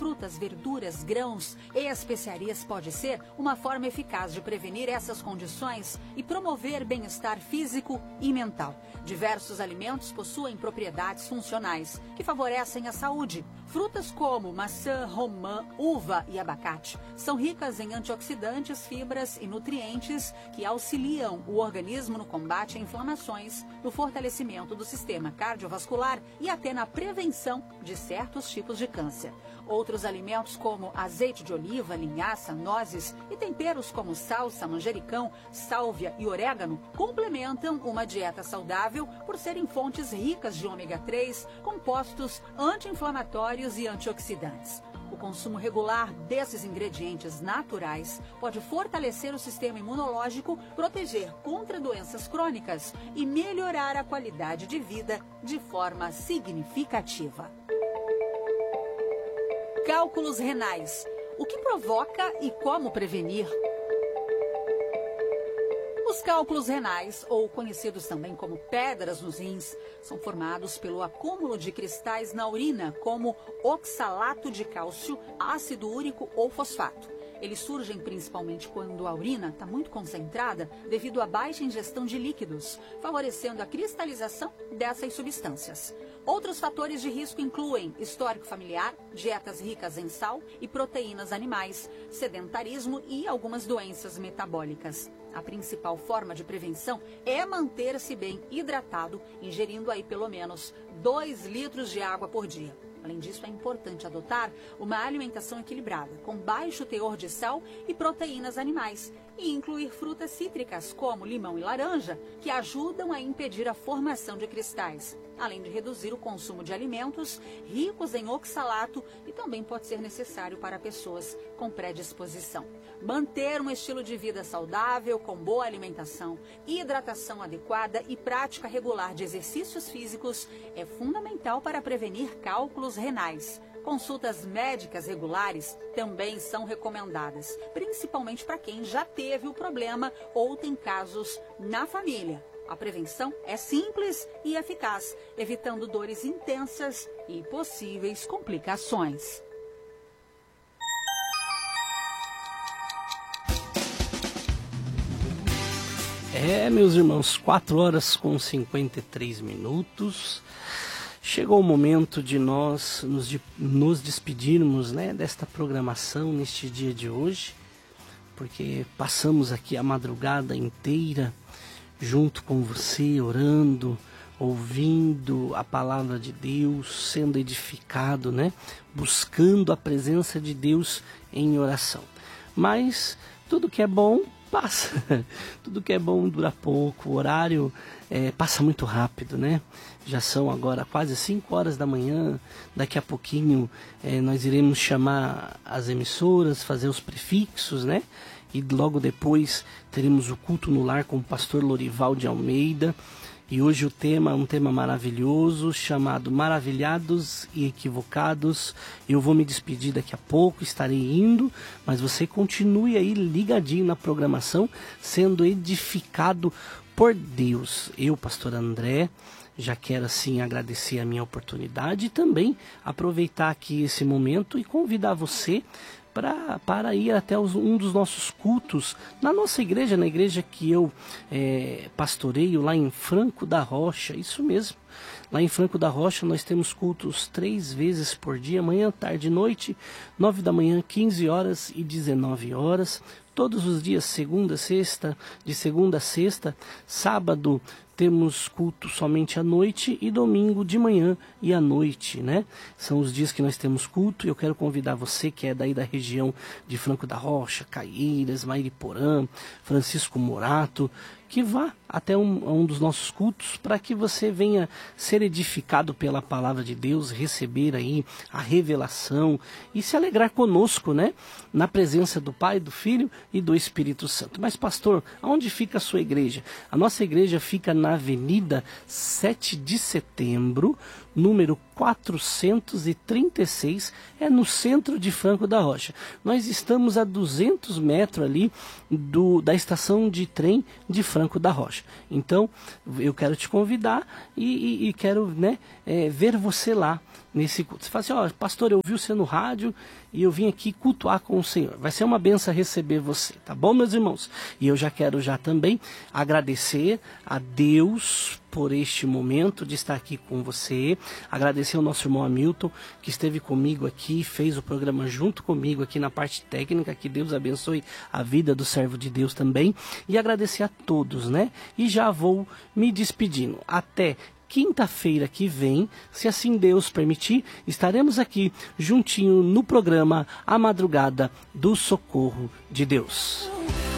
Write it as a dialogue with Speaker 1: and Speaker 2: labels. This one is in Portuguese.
Speaker 1: frutas, verduras, grãos e especiarias pode ser uma forma eficaz de prevenir essas condições e promover bem-estar físico e mental. Diversos alimentos possuem propriedades funcionais que favorecem a saúde. Frutas como maçã, romã, uva e abacate são ricas em antioxidantes, fibras e nutrientes que auxiliam o organismo no combate a inflamações, no fortalecimento do sistema cardiovascular e até na prevenção de certos tipos de câncer. Outros alimentos como azeite de oliva, linhaça, nozes e temperos como salsa, manjericão, sálvia e orégano complementam uma dieta saudável por serem fontes ricas de ômega 3, compostos anti-inflamatórios e antioxidantes. O consumo regular desses ingredientes naturais pode fortalecer o sistema imunológico, proteger contra doenças crônicas e melhorar a qualidade de vida de forma significativa. Cálculos renais. O que provoca e como prevenir? Os cálculos renais, ou conhecidos também como pedras nos rins, são formados pelo acúmulo de cristais na urina, como oxalato de cálcio, ácido úrico ou fosfato. Eles surgem principalmente quando a urina está muito concentrada devido à baixa ingestão de líquidos, favorecendo a cristalização dessas substâncias. Outros fatores de risco incluem histórico familiar, dietas ricas em sal e proteínas animais, sedentarismo e algumas doenças metabólicas. A principal forma de prevenção é manter-se bem hidratado, ingerindo aí pelo menos 2 litros de água por dia. Além disso, é importante adotar uma alimentação equilibrada, com baixo teor de sal e proteínas animais, e incluir frutas cítricas, como limão e laranja, que ajudam a impedir a formação de cristais, além de reduzir o consumo de alimentos ricos em oxalato e também pode ser necessário para pessoas com predisposição. Manter um estilo de vida saudável, com boa alimentação, hidratação adequada e prática regular de exercícios físicos é fundamental para prevenir cálculos renais. Consultas médicas regulares também são recomendadas, principalmente para quem já teve o problema ou tem casos na família. A prevenção é simples e eficaz, evitando dores intensas e possíveis complicações.
Speaker 2: Meus irmãos, 4 horas com 53 minutos. Chegou o momento de nós nos despedirmos, né, desta programação neste dia de hoje, porque passamos aqui a madrugada inteira junto com você, orando, ouvindo a palavra de Deus, sendo edificado, né, buscando a presença de Deus em oração. Mas tudo que é bom passa, tudo que é bom dura pouco, o horário passa muito rápido, né? Já são agora quase 5 horas da manhã, daqui a pouquinho nós iremos chamar as emissoras, fazer os prefixos, né? E logo depois teremos o culto no lar com o pastor Lorival de Almeida. E hoje o tema é um tema maravilhoso, chamado Maravilhados e Equivocados. Eu vou me despedir daqui a pouco, estarei indo, mas você continue aí ligadinho na programação, sendo edificado por Deus. Eu, pastor André, já quero assim agradecer a minha oportunidade e também aproveitar aqui esse momento e convidar você para ir até um dos nossos cultos na nossa igreja, na igreja que eu pastoreio lá em Franco da Rocha, isso mesmo. Lá em Franco da Rocha nós temos cultos 3 vezes por dia, manhã, tarde e noite, 9 da manhã, 15 horas e 19 horas, todos os dias, de segunda a sexta, sábado temos culto somente à noite e domingo de manhã e à noite, né? São os dias que nós temos culto e eu quero convidar você que é daí da região de Franco da Rocha, Caieiras, Mairiporã, Francisco Morato, que vá até um dos nossos cultos para que você venha ser edificado pela palavra de Deus, receber aí a revelação e se alegrar conosco, né? Na presença do Pai, do Filho e do Espírito Santo. Mas pastor, aonde fica a sua igreja? A nossa igreja fica na Avenida 7 de Setembro, número 436, no centro de Franco da Rocha. Nós estamos a 200 metros ali da estação de trem de Franco da Rocha. Então, eu quero te convidar e quero, né, ver você lá nesse culto. Você fala assim, ó, pastor, eu ouvi você no rádio e eu vim aqui cultuar com o Senhor. Vai ser uma benção receber você, tá bom, meus irmãos? E eu já quero também agradecer a Deus por este momento de estar aqui com você, agradecer ao nosso irmão Hamilton, que esteve comigo aqui, fez o programa junto comigo aqui na parte técnica, que Deus abençoe a vida do servo de Deus também, e agradecer a todos, né? E já vou me despedindo. Até quinta-feira que vem, se assim Deus permitir, estaremos aqui juntinho no programa A Madrugada do Socorro de Deus.